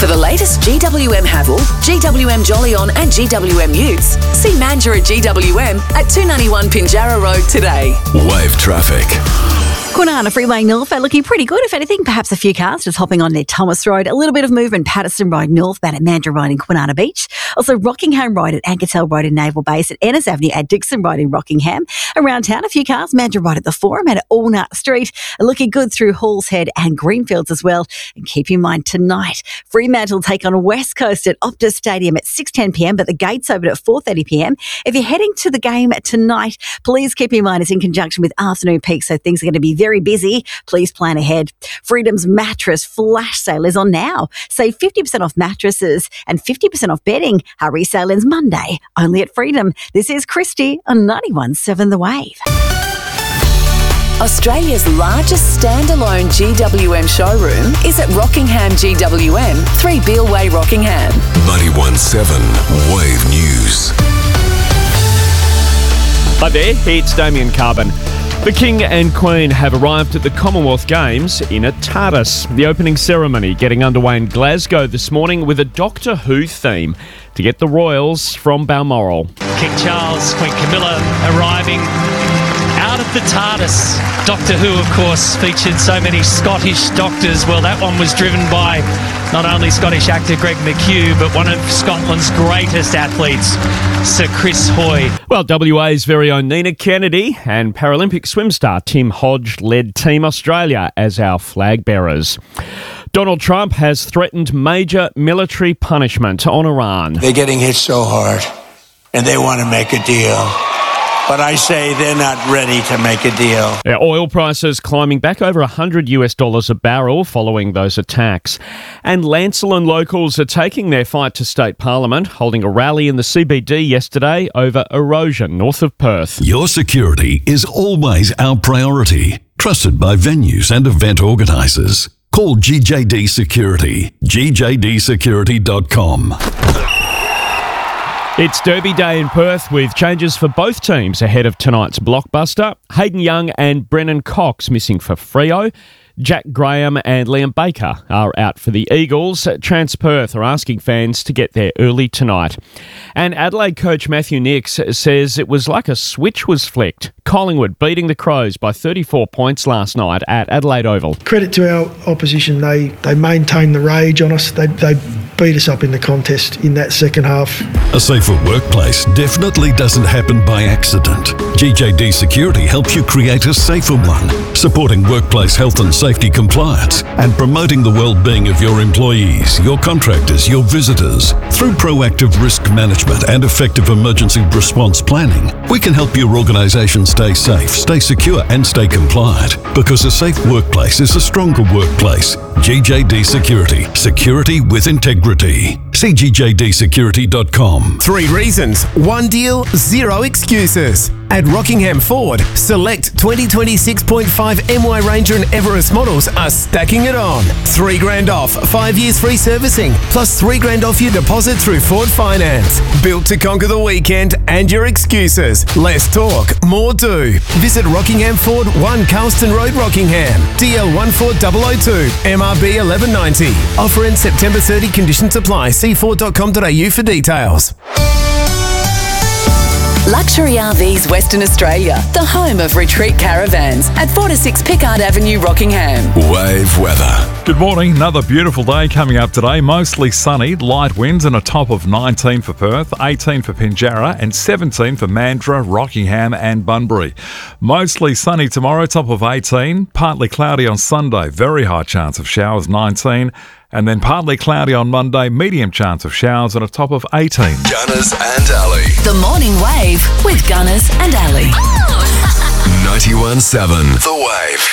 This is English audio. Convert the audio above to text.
For the latest GWM Haval, GWM Jolyon and GWM Utes, see Mandurah GWM at 291 Pinjarra Road today. Wave traffic. Kwinana Freeway North are looking pretty good. If anything, perhaps a few cars just hopping on near Thomas Road. A little bit of movement, Patterson Road North, at Mandurah Road in Kwinana Beach. Also Rockingham Road at Ankertel Road in Naval Base, at Ennis Avenue at Dixon Road in Rockingham. Around town, a few cars, Mandurah Road at the Forum and at Allnut Street. Looking good through Halls Head and Greenfields as well. And keep in mind tonight, Fremantle take on West Coast at Optus Stadium at 6:10pm, but the gates open at 4:30pm. If you're heading to the game tonight, please keep in mind it's in conjunction with afternoon peak, so things are going to be very busy. Please plan ahead. Freedom's mattress flash sale is on now. Save 50% off mattresses and 50% off bedding. Our resale ends Monday, only at Freedom. This is Christy on 91.7 The Wave. Australia's largest standalone GWM showroom is at Rockingham GWM, 3 Beale Way, Rockingham. 91.7 Wave News. Hi there, it's Damien Carbon. The King and Queen have arrived at the Commonwealth Games in a TARDIS. The opening ceremony getting underway in Glasgow this morning with a Doctor Who theme to get the royals from Balmoral. King Charles, Queen Camilla arriving out of the TARDIS. Doctor Who, of course, featured so many Scottish doctors. Well, that one was driven by not only Scottish actor Greg McHugh, but one of Scotland's greatest athletes, Sir Chris Hoy. Well, WA's very own Nina Kennedy and Paralympic swim star Tim Hodge led Team Australia as our flag bearers. Donald Trump has threatened major military punishment on Iran. They're getting hit so hard, and they want to make a deal. But I say they're not ready to make a deal. Oil prices climbing back over $100 a barrel following those attacks. And Lancelin locals are taking their fight to state parliament, holding a rally in the CBD yesterday over erosion north of Perth. Your security is always our priority. Trusted by venues and event organisers. Call GJD Security. GJDsecurity.com. It's Derby Day in Perth with changes for both teams ahead of tonight's blockbuster. Hayden Young and Brennan Cox missing for Freo. Jack Graham and Liam Baker are out for the Eagles. Transperth are asking fans to get there early tonight. And Adelaide coach Matthew Nicks says it was like a switch was flicked. Collingwood beating the Crows by 34 points last night at Adelaide Oval. Credit to our opposition. They maintained the rage on us. They beat us up in the contest in that second half. A safer workplace definitely doesn't happen by accident. GJD Security helps you create a safer one, supporting workplace health and safety compliance and promoting the well-being of your employees, your contractors, your visitors. Through proactive risk management and effective emergency response planning, we can help your organisation stay safe, stay secure and stay compliant, because a safe workplace is a stronger workplace. GJD Security. Security with integrity. See GJDsecurity.com. 3 reasons, 1 deal, 0 excuses. At Rockingham Ford, select 2026.5 MY Ranger and Everest models are stacking it on. $3,000 off, 5 years free servicing, plus $3,000 off your deposit through Ford Finance. Built to conquer the weekend and your excuses. Less talk, more do. Visit Rockingham Ford, 1 Carlston Road, Rockingham. DL 14002, MRB 1190. Offer ends September 30. Conditions apply. See Ford.com.au for details. Luxury RVs Western Australia, the home of retreat caravans at 4 to 6 Pickard Avenue, Rockingham. Wave weather. Good morning. Another beautiful day coming up today. Mostly sunny, light winds and a top of 19 for Perth, 18 for Pinjarra and 17 for Mandurah, Rockingham and Bunbury. Mostly sunny tomorrow, top of 18. Partly cloudy on Sunday, very high chance of showers, 19. And then partly cloudy on Monday, medium chance of showers and a top of 18. Gunners and Ali. The Morning Wave with Gunners and Ali. 91.7 The Wave.